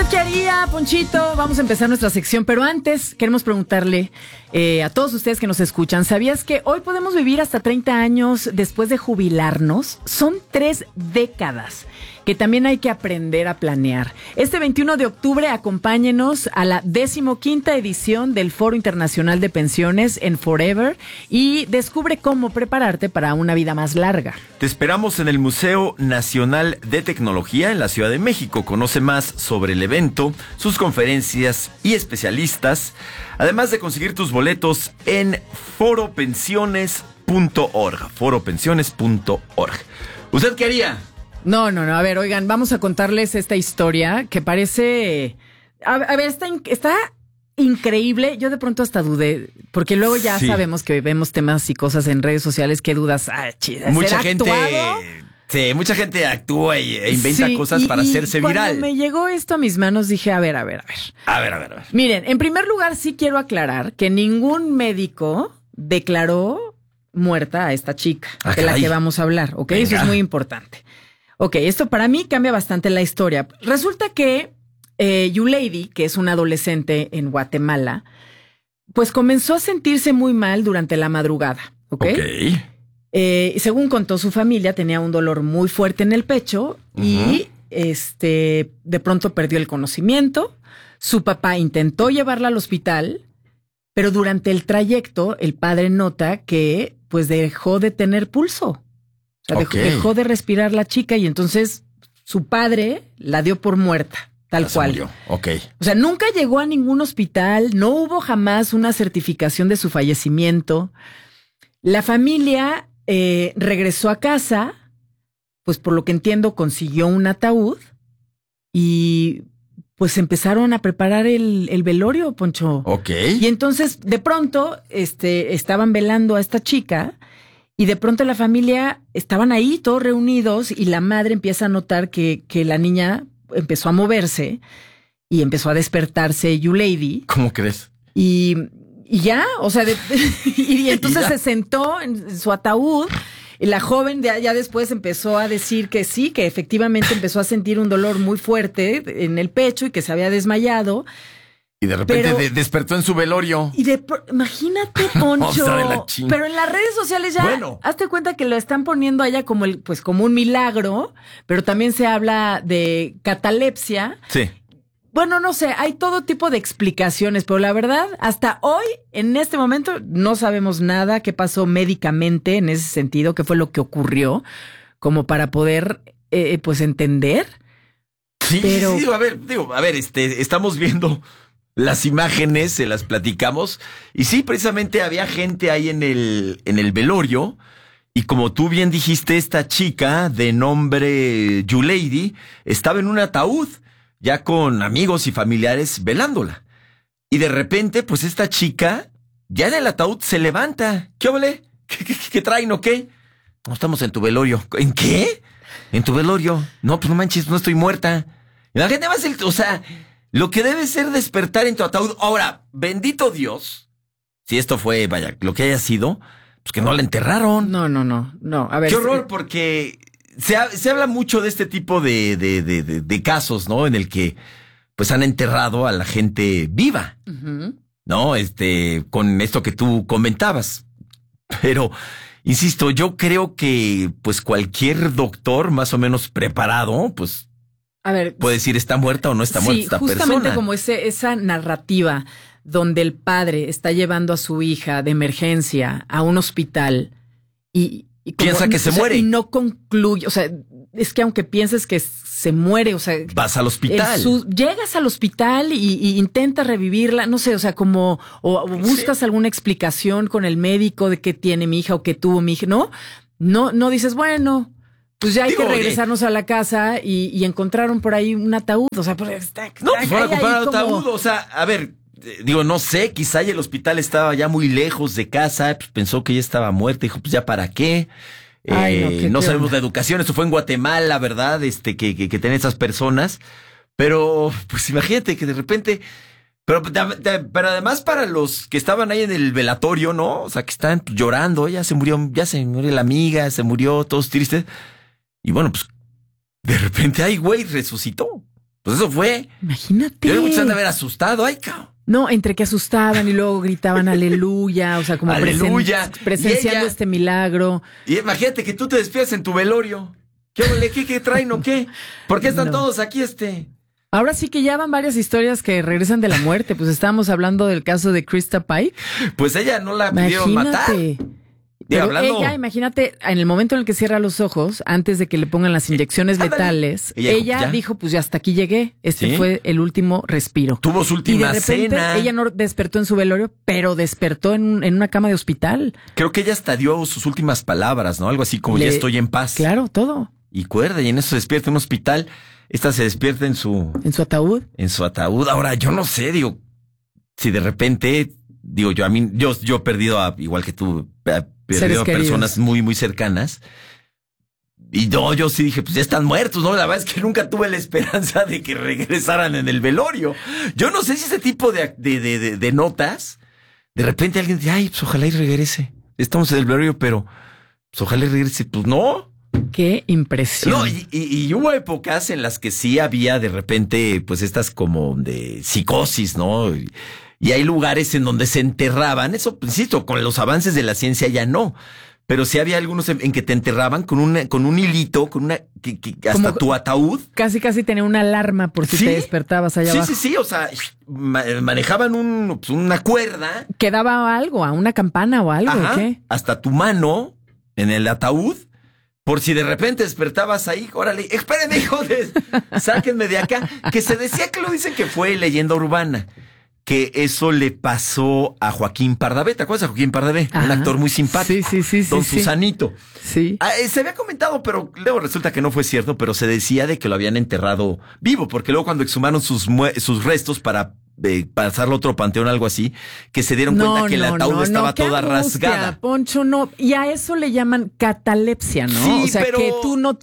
¿Qué haría, Ponchito? Vamos a empezar nuestra sección, pero antes queremos preguntarle a todos ustedes que nos escuchan, ¿sabías que hoy podemos vivir hasta 30 años después de jubilarnos? Son 3 décadas que también hay que aprender a planear. Este 21 de octubre acompáñenos a la 15ª edición del Foro Internacional de Pensiones en Forever y descubre cómo prepararte para una vida más larga. Te esperamos en el Museo Nacional de Tecnología en la Ciudad de México. Conoce más sobre el evento, sus conferencias y especialistas, además de conseguir tus boletos en foropensiones.org. foropensiones.org. ¿Usted qué haría? No. A ver, oigan, vamos a contarles esta historia que parece... A ver, está increíble. Yo de pronto hasta dudé, porque luego ya sabemos que vemos temas y cosas en redes sociales que dudas. Mucha gente... Sí, mucha gente actúa e inventa cosas para hacerse viral. Cuando me llegó esto a mis manos dije, a ver. A ver. Miren, en primer lugar sí quiero aclarar que ningún médico declaró muerta a esta chica de la que vamos a hablar, ¿ok? Venga. Eso es muy importante. Ok, esto para mí cambia bastante la historia. Resulta que Yulady, que es una adolescente en Guatemala, pues comenzó a sentirse muy mal durante la madrugada, ¿ok? Según contó su familia, tenía un dolor muy fuerte en el pecho y de pronto perdió el conocimiento. Su papá intentó llevarla al hospital, pero durante el trayecto el padre nota que pues dejó de tener pulso. O sea, dejó de respirar la chica y entonces su padre la dio por muerta, tal cual. Murió. Okay. O sea, nunca llegó a ningún hospital, no hubo jamás una certificación de su fallecimiento. La familia regresó a casa, pues por lo que entiendo consiguió un ataúd y pues empezaron a preparar el velorio, Poncho. Ok. Y entonces de pronto estaban velando a esta chica y de pronto la familia estaban ahí todos reunidos y la madre empieza a notar que la niña empezó a moverse y empezó a despertarse Yulady. ¿Cómo crees? Y ya, o sea, y entonces se sentó en su ataúd. Y la joven ya después empezó a decir que sí, que efectivamente empezó a sentir un dolor muy fuerte en el pecho y que se había desmayado. Y de repente despertó en su velorio. Imagínate, Poncho. Pero en las redes sociales ya, hazte cuenta que lo están poniendo allá como como un milagro, pero también se habla de catalepsia. Sí. Bueno, no sé, hay todo tipo de explicaciones, pero la verdad, hasta hoy, en este momento, no sabemos nada qué pasó médicamente en ese sentido, qué fue lo que ocurrió, como para poder, pues, entender. Sí, pero... sí, a ver, estamos viendo las imágenes, se las platicamos, y sí, precisamente había gente ahí en el velorio, y como tú bien dijiste, esta chica de nombre Yulady estaba en un ataúd, ya con amigos y familiares velándola. Y de repente, pues esta chica, ya en el ataúd, se levanta. ¿Qué ole? ¿Qué traen o qué? No, estamos en tu velorio. ¿En qué? ¿En tu velorio? No, pues no manches, no estoy muerta. Y la gente va a ser, o sea, lo que debe ser despertar en tu ataúd. Ahora, bendito Dios, si esto fue, vaya, lo que haya sido, pues que no la enterraron. No. A ver. Qué horror, porque... Se habla mucho de este tipo de casos, ¿no? En el que pues han enterrado a la gente viva, ¿no? Con esto que tú comentabas. Pero, insisto, yo creo que pues cualquier doctor más o menos preparado, pues puede decir está muerta o no está muerta esta persona. Sí, justamente como esa narrativa donde el padre está llevando a su hija de emergencia a un hospital y piensa que se muere. Y no concluye, o sea, es que aunque pienses que se muere, o sea... Vas al hospital. Llegas al hospital y intentas revivirla, no sé, o sea, como... O buscas alguna explicación con el médico de qué tiene mi hija o qué tuvo mi hija, ¿no? No dices, bueno, pues ya hay que regresarnos a la casa y encontraron por ahí un ataúd, o sea, pues fueron a comprar un ataúd, o sea, a ver... no sé, quizá ya el hospital estaba ya muy lejos de casa, pues pensó que ya estaba muerta, dijo, pues ya para qué. No sabemos la educación, esto fue en Guatemala, ¿verdad? Que tienen esas personas. Pero, pues imagínate que de repente, pero además para los que estaban ahí en el velatorio, ¿no? O sea, que están llorando, ya se murió la amiga, se murió, todos tristes. Y bueno, pues, de repente, ay, güey, resucitó. Pues eso fue. Imagínate. Yo digo que se han de haber asustado. Ay, cabrón. No, entre que asustaban y luego gritaban aleluya, o sea, como presenciando este milagro. Y imagínate que tú te despiertas en tu velorio. ¿Qué traen o qué? ¿Por qué están todos aquí Ahora sí que ya van varias historias que regresan de la muerte. Pues estábamos hablando del caso de Krista Pike. Pues ella no la pudieron matar. Pero ella, imagínate, en el momento en el que cierra los ojos, antes de que le pongan las inyecciones letales, ella dijo, pues ya hasta aquí llegué. Fue el último respiro. Tuvo su última y de repente, cena. Ella no despertó en su velorio, pero despertó en una cama de hospital. Creo que ella hasta dio sus últimas palabras, ¿no? Algo así como ya estoy en paz. Claro, todo. Y cuerda, y en eso se despierta en un hospital. Esta se despierta en su ataúd. En su ataúd. Ahora, yo no sé, si de repente, yo he perdido igual que tú, perdido a personas muy, muy cercanas. Y yo sí dije, pues ya están muertos, ¿no? La verdad es que nunca tuve la esperanza de que regresaran en el velorio. Yo no sé si ese tipo de notas, de repente alguien dice, ay, pues ojalá y regrese. Estamos en el velorio, pero pues ojalá y regrese. Pues no. Qué impresión. No, y hubo épocas en las que sí había de repente, pues estas como de psicosis, ¿no? Y hay lugares en donde se enterraban, eso, insisto, con los avances de la ciencia ya no. Pero sí había algunos en que te enterraban con un hilito, que hasta tu ataúd. Casi tenía una alarma por si te despertabas allá abajo. Sí, o sea, manejaban una cuerda. Que daba algo, a una campana o algo. Ajá, ¿qué? hasta tu mano en el ataúd. Por si de repente despertabas ahí, órale, espérenme, hijo, sáquenme de acá. Que se decía que lo dicen que fue leyenda urbana. Que eso le pasó a Joaquín Pardavé. ¿Te acuerdas de Joaquín Pardavé? Un actor muy simpático. Sí. Don Susanito. Sí. Se había comentado, pero luego resulta que no fue cierto, pero se decía de que lo habían enterrado vivo, porque luego cuando exhumaron sus restos para pasarlo a otro panteón o algo así, que se dieron cuenta que el ataúd estaba toda rasgada. Poncho, no. Y a eso le llaman catalepsia, ¿no? Sí, o sea, pero que tú no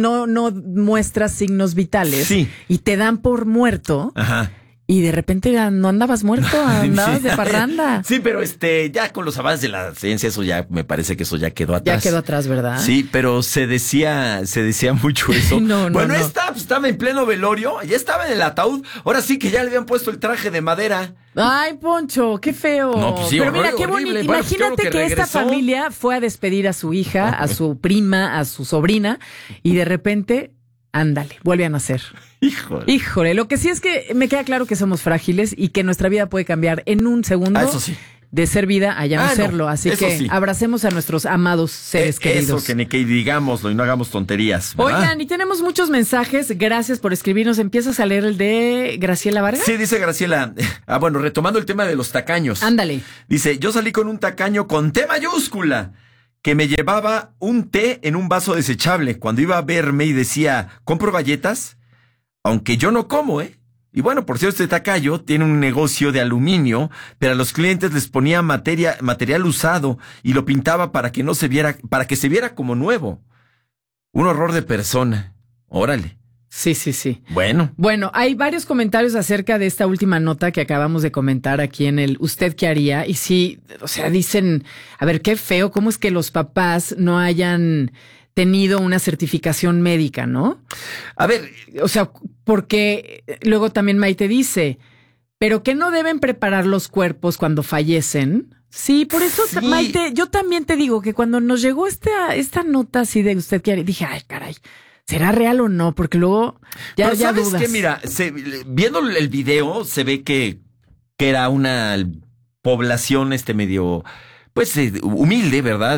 muestras signos vitales. Sí. Y te dan por muerto. Ajá. Y de repente no andabas muerto, andabas de parranda. Sí, pero ya con los avances de la ciencia, eso ya me parece que eso ya quedó atrás. Ya quedó atrás, ¿verdad? Sí, pero se decía mucho eso. No. Esta estaba en pleno velorio, ya estaba en el ataúd. Ahora sí que ya le habían puesto el traje de madera. Ay, Poncho, qué feo. No, pues sí, pero mira, qué bonito. Bueno, imagínate pues que esta familia fue a despedir a su hija, a su prima, a su sobrina, y de repente, ándale, vuelve a nacer. Híjole, lo que sí es que me queda claro que somos frágiles y que nuestra vida puede cambiar en un segundo. Eso sí. De ser vida a ya no serlo. Así que sí, abracemos a nuestros amados seres queridos. Eso, que digámoslo y no hagamos tonterías, ¿verdad? Oigan, y tenemos muchos mensajes. Gracias por escribirnos. ¿Empiezas a leer el de Graciela Vargas? Sí, dice Graciela. Bueno, retomando el tema de los tacaños. Ándale. Dice, yo salí con un tacaño con T mayúscula, que me llevaba un té en un vaso desechable. Cuando iba a verme y decía, ¿compro galletas? Aunque yo no como, ¿eh? Y bueno, por cierto, este tacayo tiene un negocio de aluminio, pero a los clientes les ponía material usado y lo pintaba para que se viera como nuevo. Un horror de persona. Órale. Sí. Bueno, hay varios comentarios acerca de esta última nota que acabamos de comentar aquí en el ¿Usted qué haría? Y sí, o sea, dicen, a ver, qué feo, cómo es que los papás no hayan tenido una certificación médica, ¿no? A ver, o sea, porque luego también Maite dice, pero que no deben preparar los cuerpos cuando fallecen. Sí, por eso, sí. Maite, yo también te digo que cuando nos llegó esta nota así de usted que dije, ay, caray, ¿será real o no? Porque luego ya ¿sabes dudas. Qué? Mira, viendo el video se ve que era una población medio, pues humilde, ¿verdad?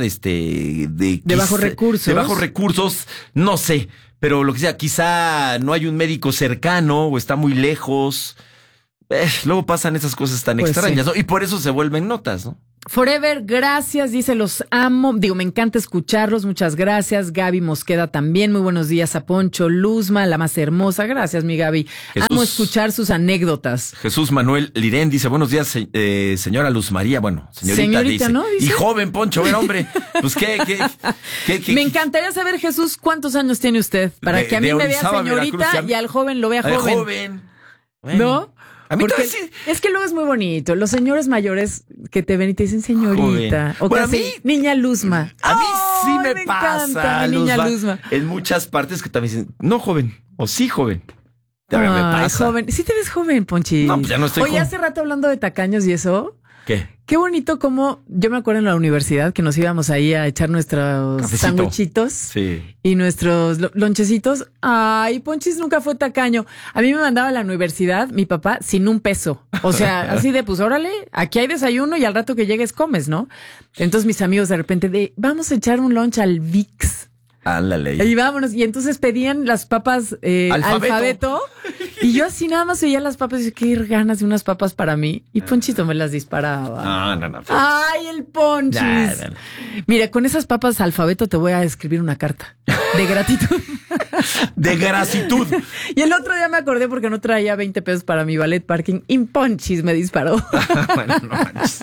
De bajos recursos. De bajos recursos, no sé, pero lo que sea, quizá no hay un médico cercano o está muy lejos. Luego pasan esas cosas tan extrañas, sí. ¿No? Y por eso se vuelven notas, ¿no? Forever, gracias, dice, los amo. Me encanta escucharlos, muchas gracias. Gaby Mosqueda también, muy buenos días a Poncho. Luzma, la más hermosa, gracias, mi Gaby. Amo escuchar sus anécdotas. Jesús Manuel Lirén dice, buenos días, señora Luz María. Bueno, señorita dice. ¿No? ¿Dice? Y joven, Poncho, ver, hombre. Pues qué. Me encantaría saber, Jesús, ¿cuántos años tiene usted? Para que a mí me vea señorita y al joven lo vea joven. Bueno. ¿No? A mí porque es que luego es muy bonito. Los señores mayores que te ven y te dicen señorita. Joven. O bueno, casi niña Luzma. A mí sí me pasa, encanta, niña Luzma. En muchas partes que también dicen, no joven, o sí joven. me pasa. Joven. Sí te ves joven, Ponchis. No, pues ya no estoy Oye, hace rato hablando de tacaños y eso. ¿Qué? Qué bonito como, yo me acuerdo en la universidad que nos íbamos ahí a echar nuestros sándwichitos y nuestros lonchecitos. Ay, Ponchis nunca fue tacaño. A mí me mandaba a la universidad mi papá sin un peso. O sea, así de, pues órale, aquí hay desayuno y al rato que llegues comes, ¿no? Entonces mis amigos de repente vamos a echar un lunch al VIX. Ándale. Y vámonos. Y entonces pedían las papas alfabeto. Y yo así nada más veía las papas y dije, qué ganas de unas papas para mí. Y Ponchito me las disparaba. No. Ay, el Ponchis. No. Mira, con esas papas alfabeto te voy a escribir una carta de gratitud. De gratitud. Y el otro día me acordé porque no traía 20 pesos para mi ballet parking y Ponchis me disparó. Bueno, no manches.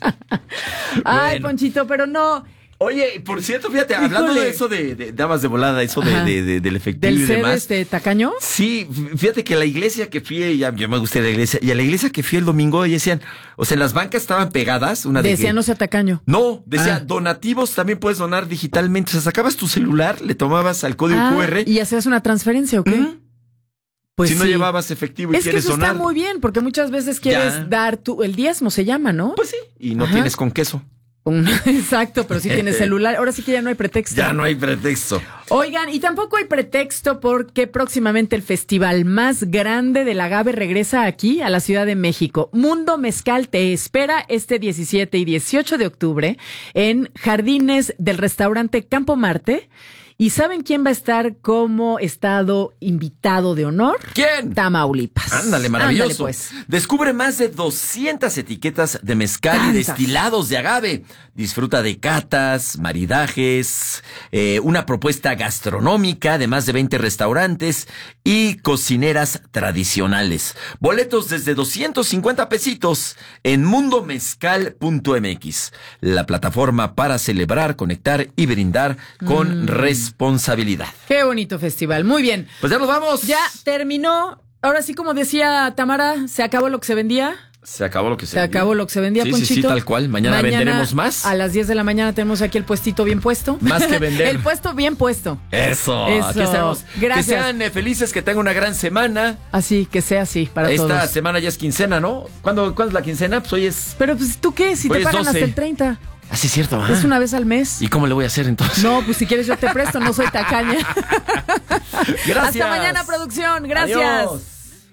Ay, Ponchito, pero no. Oye, por cierto, fíjate, hablando de eso de damas de volada, eso del efectivo ¿Del y demás. ser tacaño? Sí, fíjate que la iglesia que fui, yo me gusté la iglesia, y a la iglesia que fui el domingo, y decían, o sea, en las bancas estaban pegadas, decía no sea tacaño. No, decía donativos también puedes donar digitalmente, o sea, sacabas tu celular, le tomabas al código QR. ¿Y hacías una transferencia o qué? Pues si no llevabas efectivo y quieres donar. Es que eso está muy bien, porque muchas veces quieres dar el diezmo, se llama, ¿no? Pues sí, y no tienes con queso. Exacto, pero sí tienes celular. Ahora sí que ya no hay pretexto. Ya no hay pretexto. Oigan, y tampoco hay pretexto porque próximamente el festival más grande del agave regresa aquí a la Ciudad de México. Mundo Mezcal te espera este 17 y 18 de octubre en Jardines del restaurante Campo Marte. ¿Y saben quién va a estar como estado invitado de honor? ¿Quién? Tamaulipas. Ándale, maravilloso. Ándale, pues. Descubre más de 200 etiquetas de mezcal y destilados de agave. Disfruta de catas, maridajes, una propuesta gastronómica de más de 20 restaurantes y cocineras tradicionales. Boletos desde 250 pesitos en mundomezcal.mx, la plataforma para celebrar, conectar y brindar con responsabilidad. Qué bonito festival. Muy bien. Pues ya nos vamos. Ya terminó. Ahora sí, como decía Tamara, se acabó lo que se vendía. Se acabó lo que se vendía. Se acabó lo que se vendía, Ponchito. Sí, tal cual. Mañana venderemos más. A las 10 de la mañana tenemos aquí el puestito bien puesto. Más que vender. El puesto bien puesto. Eso. Aquí estamos. Gracias. Que sean felices, que tengan una gran semana. Así, que sea así para todos. Esta semana ya es quincena, ¿no? ¿Cuándo es la quincena? Pues hoy es... Pero pues, ¿tú qué? Si te pagan 12. Hasta el 30. Ah, sí, es cierto. Es una vez al mes. ¿Y cómo le voy a hacer entonces? No, pues si quieres yo te presto, no soy tacaña. Gracias. Hasta mañana, producción. Gracias. Adiós.